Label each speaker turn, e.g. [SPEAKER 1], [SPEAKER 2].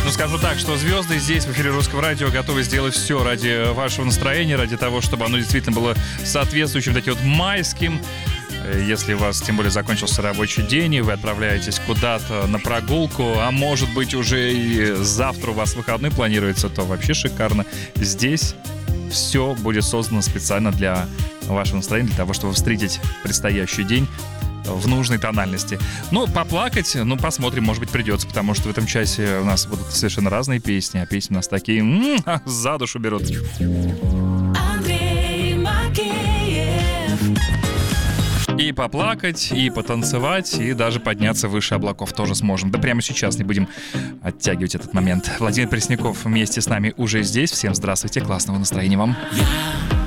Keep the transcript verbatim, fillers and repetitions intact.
[SPEAKER 1] Ну, скажу так, что звезды здесь, в эфире Русского радио, готовы сделать все ради вашего настроения, ради того, чтобы оно действительно было соответствующим, таким вот майским. Если у вас, тем более, закончился рабочий день, и вы отправляетесь куда-то на прогулку, а может быть, уже и завтра у вас выходной планируется, то вообще шикарно. Здесь все будет создано специально для вашего настроения, для того, чтобы встретить предстоящий день в нужной тональности. Ну, поплакать, ну, посмотрим, может быть, придется, потому что в этом часе у нас будут совершенно разные песни, а песни у нас такие м-м, за душу берут. И поплакать, и потанцевать, и даже подняться выше облаков тоже сможем. Да прямо сейчас не будем оттягивать этот момент. Владимир Пресняков вместе с нами уже здесь. Всем здравствуйте, классного настроения вам.